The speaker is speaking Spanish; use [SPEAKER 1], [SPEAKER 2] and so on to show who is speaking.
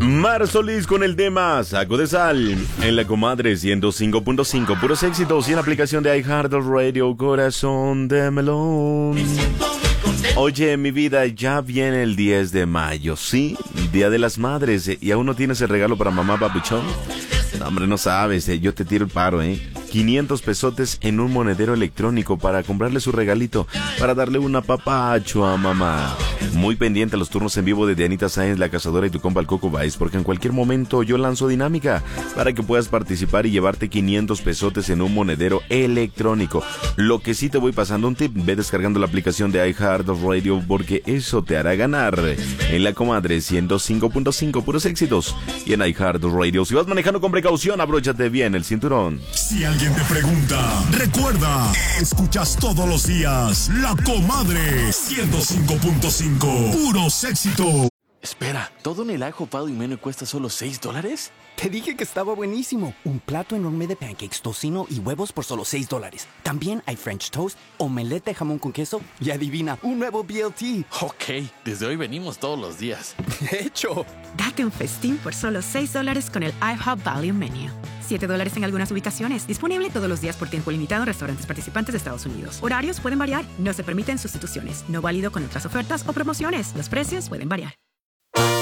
[SPEAKER 1] Mar Solís con el tema Saco de Sal en la Comadre 105.5, puros éxitos y en la aplicación de iHeartRadio, Corazón de Melón. Oye, mi vida, ya viene el 10 de mayo, ¿sí? Día de las Madres, y aún no tienes el regalo para mamá papuchón. No, hombre, no sabes, yo te tiro el paro, 500 pesotes en un monedero electrónico para comprarle su regalito, para darle un apapacho a mamá. Muy pendiente a los turnos en vivo de Dianita Sáenz, la cazadora, y tu compa el Coco Vice, porque en cualquier momento yo lanzo dinámica para que puedas participar y llevarte 500 pesotes en un monedero electrónico. Lo que sí te voy pasando un tip: ve descargando la aplicación de iHeartRadio, porque eso te hará ganar en la Comadre 105.5, puros éxitos, y en iHeartRadio. Si vas manejando con precaución, abróchate bien el cinturón.
[SPEAKER 2] Si alguien te pregunta, recuerda, escuchas todos los días La Comadre 105.5, puros éxitos.
[SPEAKER 3] Espera, ¿todo en el IHOP Value Menu cuesta solo $6?
[SPEAKER 4] Te dije que estaba buenísimo. Un plato enorme de pancakes, tocino y huevos por solo $6. También hay French toast, omelette de jamón con queso y, adivina, un nuevo BLT.
[SPEAKER 3] Ok, desde hoy venimos todos los días.
[SPEAKER 4] De hecho,
[SPEAKER 5] date un festín por solo $6 con el IHOP Value Menu. $7 en algunas ubicaciones. Disponible todos los días por tiempo limitado en restaurantes participantes de Estados Unidos. Horarios pueden variar. No se permiten sustituciones. No válido con otras ofertas o promociones. Los precios pueden variar.